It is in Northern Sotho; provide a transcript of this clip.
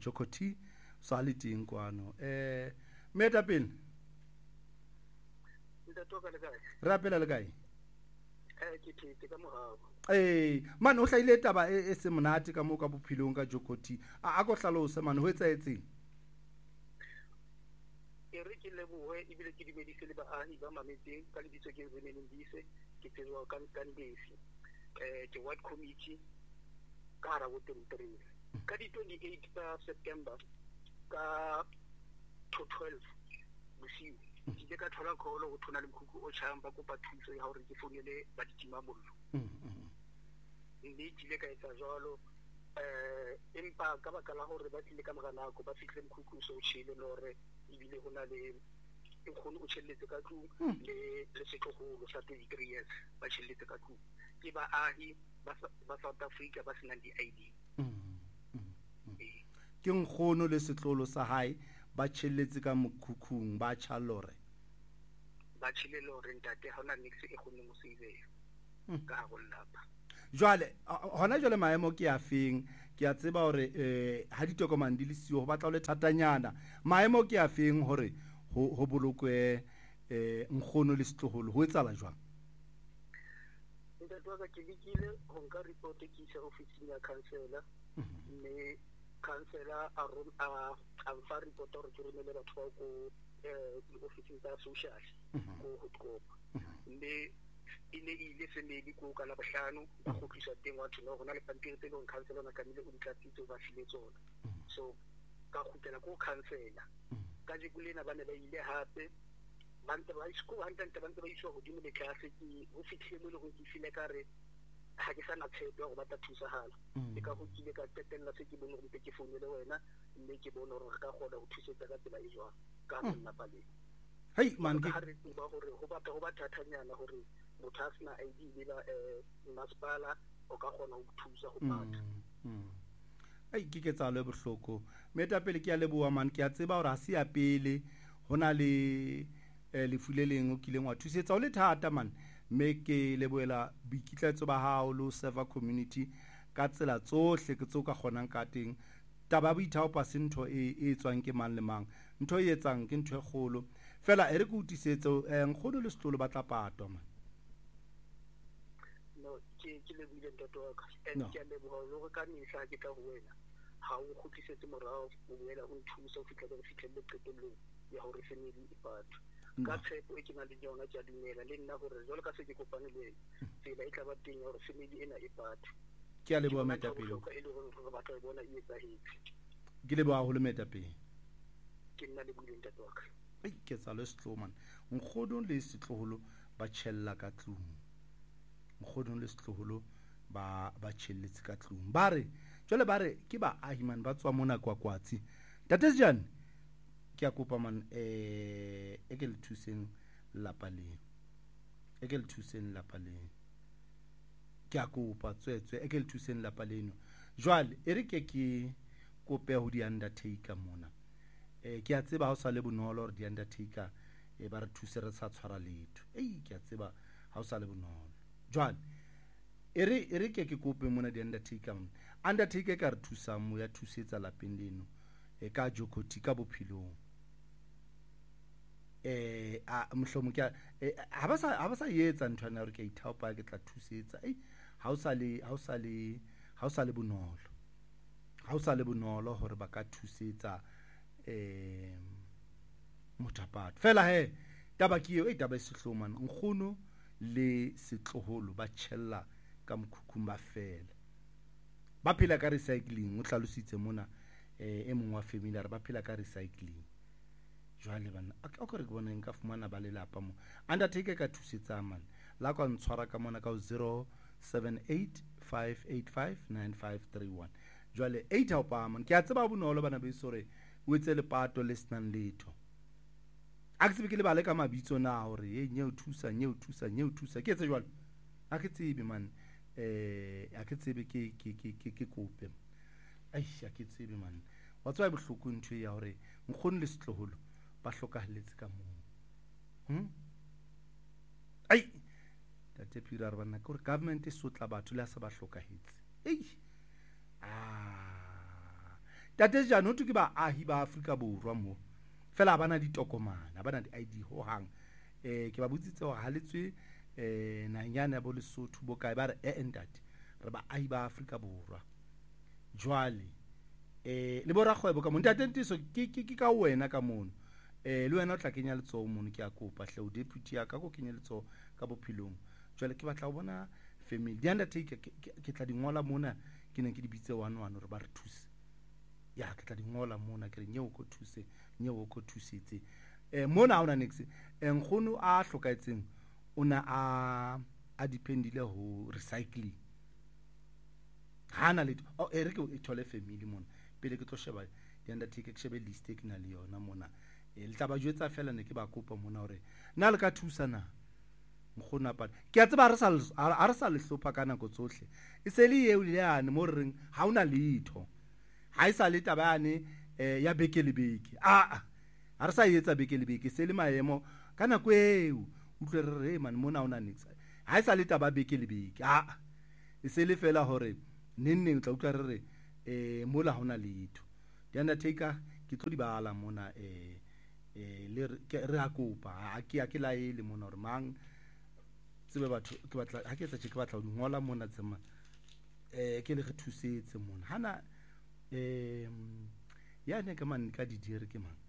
Jokoti sa le teng kwano Moetapele re apela le kae man o hlaile taba e se monate ka moo ka bophelong ka Jokoti a ko hlalose man ho etsaetseng re ke lebohe ebile ke dumedise le baahi ba mametseng ka lebitso ke Zemenindise ke tsejwa ka Nkandesi ke ward committee ka hara Botentereng ka di 28 tsa September ka 12 bosiu ke ile ka thola call go thona le Mkhukhu o tšhang ba kopa thuso ya hore ke founele ba ditima mollo mme ke ile ka etsa jwalo empa ka baka la hore ba tlile ka mora nako ba fihle Mkhukhu so tšhile lore ebile ho na le nkgono o tšhelletse ka tlung le setlogolo sa 23 years ba tšhelletse ka tlung ke baahi ba South Africa ba senang di-ID ke nkgono le setlolo sa hae ba tšhelletse ka mokhukhung ba tšha lore ba tšhile lore ntate ha ona nix e kgonne mo seiveya ka ha go lapa jwale hona jwale maemo ke a feng ke a tseba hore ha ditokomane di le siyo ho batla le thatanyana maemo ke a feng hore ho bolokwe nkgono le setlogolo ho etsala jwang ntate wa ka ke lekile ho nka report ke isa ofising ya councillor mme councillor a mfa report hore ke romele batho ba ko ofising tsa social ko Hotkopa mme ile semedi ko ka la bohlano ba go tlisa teng wa tsona gona le pampiri tse go councillor na kanile o ditlatitse ba file tsona so ka khutela ko councillor ka je kulena bana ba ile hape bante ba isko hantante bante ba iso godimo le class ke ho fitlhile mo le go ke file ka re ha ke sana tshepo go batla thusa hala ke ka go kile ka tetella se ke bone go ke founele wena mme ke bone gore ka goda go thusetsa ka tsela e jwa ka nna pale hey man ke ha re ba gore ho ba thatanyana gore motho a sena ID le ba masepala o ka gona go thusa go pata ai ke tsalo e bohloko Moetapele ke a leboa man ke a tseba hore ha se ya pele hona le lefuleleng o kileng wa thusetsa o le thata man mme ke leboela boikitlaetso ba hao le server community ka tsela tsohle ke tseo ka kgonang ka teng taba boithaopa se ntho e tswang ke mang le mang ntho e etsang ke ntho e kgolo fela e re ke utisetse nkgono le setlolo ba tla patwa man no ke le buile ntate wa ka ke a leboha le ka mehla ke tla ho wena ha o khutlisetse morao o boela o nthusa o fitlhele qetellong ya hore family e patwa ka tshepo e ke na le yona ke a dumela le nna hore jwalo ka se ke kopane le tsela e tla ba teng hore family ena e patwa ke a leboha Moetapele ka ile hore ba tla bona e etsahetse ke leboha ho le Moetapele ke nna le buile ntate wa ka ke tsa le setlo man nkgono le setloholo ba tšhella ka tlung nkgono le setloholo ba tšhelletse ka tlung bare jwale bare ke ba ahiman ba tswa mona kwakwatsi tate Jan ke a kopa man e ke le thuseng lapaleng ke a kopa tswetswe e ke le thuseng lapaleng jwale e re ke kope ho di undertaker mona ke a tseba ha o sa le bonolo hore di undertaker ba re thuse re sa tshwara letho ke a tseba ha o sa le bonolo jwale e re ke kope mona di undertaker ka re thusa mo ya thusetsa lapeng leno ka Jokoti ka bophelong a mhlomo ke ha ba sa etsa nthwana hore ke ithaopa ke tla thusetsa ha o sa le bonolo hore ba ka thusetsa mothapato fela taba ke eo taba e sehlomane nkgono le setloholo ba tšhella ka mokhukhung ba fela ba phela ka recycling o hlalositse mona e mongwe wa family re ba phela ka recycling jwale bana a ka re bona nka fumana ba lelapa mo undertaker ka thusetsa man la ka ntshwara ka mona ka 0785859531 jwale 8 haupa man ke a tseba bonolo bana be sore o etse lepato le snang letho a ke tsebe ke le bale ka mabitso na hore nyeo thusa ke etse jwalo a ke tsebe man a ke tsebe ke kope a ke tsebe man wa tswa bohloko ntho ya hore nkgono le setloholo ba hlokahalletse ka moo tate Pira re bana ke hore government e sotla batho le a se ba hlokahetse tate jana ho tu ke baahi ba Afrika Borwa mo fela bana ditokomana bana di ID ho hang ke ba butsitse hore ha letswe nanyana bo Lesotho bo kae ba re entate re baahi ba Afrika Borwa jwale le bora kgwebo ka mona tatentiso ke ka wena ka mona le wena o tla kenya letsoho mono ke a kopa hle o deputy ya ka go kenya letsoho ka bophilong jwale ke batla ho bona family di undertaker ke tla di ngola mona ke ne ke di bitse 11 re ba re thuse ya ke tla di ngola mona ke re nyeo ko thuse nyeo ko thusetse mona ha ona next nkgono a hlokaetseng ona a dependile ho recycling hana le re ke e thole family mona pele ke tlo sheba di undertaker ke shebe list ke na le yona mona le tla ba jwetsa fela ne ke ba kopa mona hore na le ka thusa na mkhona pa ke a tseba a re sa le hlopha kana go tsohle e se le yeo le yana mo reng ha una letho ha isa le tabane ya beke le beke a re sa etsa beke le beke se le maemo kana kweo utlwe re man mona una nix ha isa le taba beke le beke e se le fela hore nenne o tla utlwa re mola ha una letho di undertaker ke tlo di bala mona le re a kopa a ke la ele mona hore mang tsebe batho ke batla ha ke etsa ke batla ho ngola mona tsema ke le re thusetse mona hana ya ne ka man ka di dire ke mang